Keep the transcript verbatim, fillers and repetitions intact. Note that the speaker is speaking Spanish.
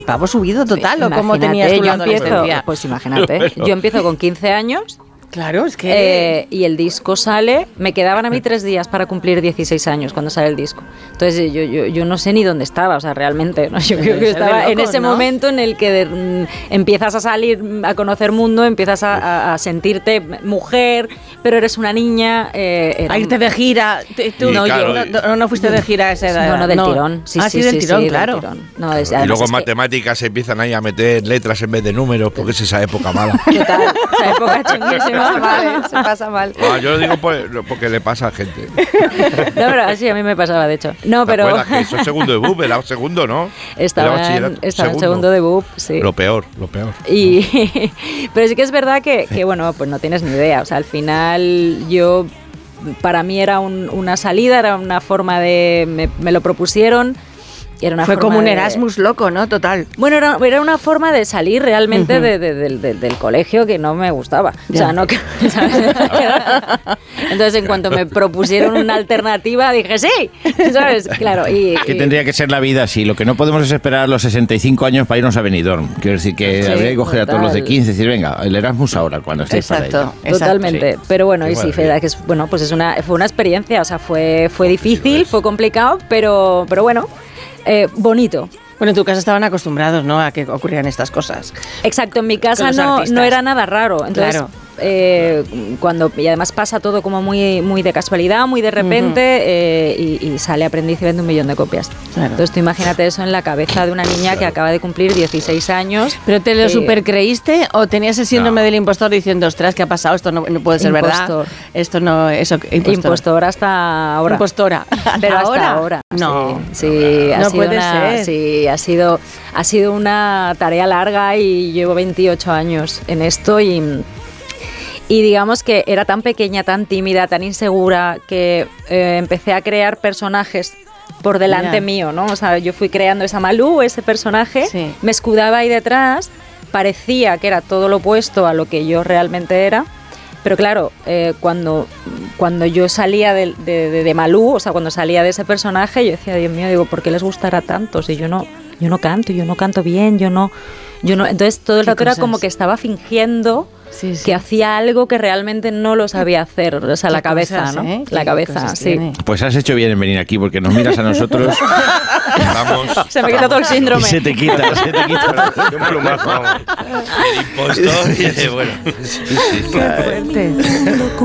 Pavo subido total, Sí, ¿o cómo tenías tu yo empiezo, adolescencia? pues imagínate, yo empiezo con quince años. Claro, es que... Eh, y el disco sale, me quedaban a mí tres días para cumplir dieciséis años cuando sale el disco. Entonces yo, yo, yo no sé ni dónde estaba, o sea, realmente, ¿no? Yo creo que estaba locos, en ese ¿no? momento en el que de, mm, empiezas a salir, a conocer mundo, empiezas a, a, a sentirte mujer, pero eres una niña. Eh, era... A irte de gira. Tú no, claro, yo, no, no fuiste de gira a esa edad. No, no, del no. tirón. Sí, ah, sí, sí, del sí, tirón, sí, claro. Del tirón. No, es, y luego en es matemáticas se empiezan ahí a meter letras en vez de números, porque es esa época mala. Total, esa época chunguísima. Vale, se pasa mal. Ah, yo lo digo porque le pasa a gente. No, pero sí, a mí me pasaba, de hecho. No, ¿Te pero... acuerdas que eso es segundo de B U P? Era segundo, ¿no? Estaba, en, estaba segundo. en segundo de B U P, sí. Lo peor, lo peor. Y, pero sí que es verdad que, que, bueno, pues no tienes ni idea. O sea, al final yo... Para mí era un, una salida, era una forma de... Me, me lo propusieron... Era una Fue forma como un de, Erasmus loco, ¿no? Total. Bueno, era, era una forma de salir realmente uh-huh. de, de, de, de, del colegio que no me gustaba. Ya. O sea, no que... ¿sabes? Entonces, en cuanto me propusieron una alternativa, dije, ¡sí! ¿Sabes? Claro. Y, que y... tendría que ser la vida así. Lo que no podemos es esperar a los sesenta y cinco años para irnos a Benidorm. Quiero decir que sí, habría que coger total. a todos los de quince y decir, venga, el Erasmus ahora, cuando estéis para ello. Totalmente. Sí. Pero bueno, Qué y sí, Feda, que es, bueno, pues es una, fue una experiencia. O sea, fue, fue difícil, fue complicado, pero, pero bueno... Eh, bonito. Bueno, en tu casa estaban acostumbrados, ¿no?, a que ocurrieran estas cosas. Exacto, en mi casa no, no era nada raro. Entonces, claro. eh, cuando y además pasa todo como muy, muy de casualidad, muy de repente, uh-huh. eh, y, y sale Aprendiz y vende un millón de copias. Claro. Entonces, tú imagínate eso en la cabeza de una niña claro. que acaba de cumplir dieciséis años. ¿Pero te lo eh, supercreíste o tenías el síndrome no. del impostor diciendo, ostras, ¿qué ha pasado? Esto no, no puede ser impostor. verdad. Esto no, eso, impostor. Impostor hasta ahora. Impostora. Pero hasta ahora. ahora. No. Sí, sí no ha sido puede una, ser. Sí, ha sido, ha sido una tarea larga y llevo veintiocho años en esto y... Y digamos que era tan pequeña, tan tímida, tan insegura, que eh, empecé a crear personajes por delante yeah. mío, ¿no? O sea, yo fui creando esa Malú, ese personaje, sí. me escudaba ahí detrás, parecía que era todo lo opuesto a lo que yo realmente era, pero claro, eh, cuando, cuando yo salía de, de, de, de Malú, o sea, cuando salía de ese personaje, yo decía, Dios mío, digo, ¿por qué les gustará tanto? Si yo no, yo no canto, yo no canto bien, yo no... yo no Entonces todo el rato era como que estaba fingiendo... Sí, sí. que hacía algo que realmente no lo sabía hacer, o sea, la cabeza, cosas, ¿no? ¿eh? La cabeza, sí. Tiene? Pues has hecho bien en venir aquí, porque nos miras a nosotros. Vamos, se me quita todo el síndrome. Y se te quita, se te quita. Un plumazo, vamos. El impostor y de, bueno. Sí, sí. Qué fuerte.